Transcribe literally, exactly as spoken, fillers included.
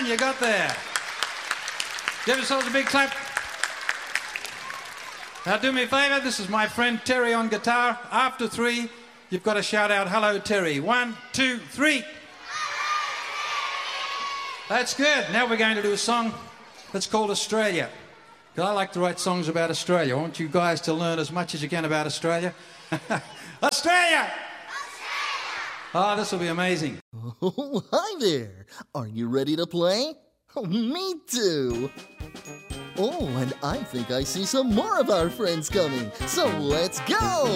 on, you got there. Give yourselves a big clap. Now do me a favour, this is my friend Terry on guitar. After three, you've got to shout out, hello Terry. One, two, three. That's good. Now we're going to do a song that's called Australia. Because I like to write songs about Australia. I want you guys to learn as much as you can about Australia. Australia! Oh, this will be amazing. Oh, hi there. Are you ready to play? Oh, me too. Oh, and I think I see some more of our friends coming. So let's go!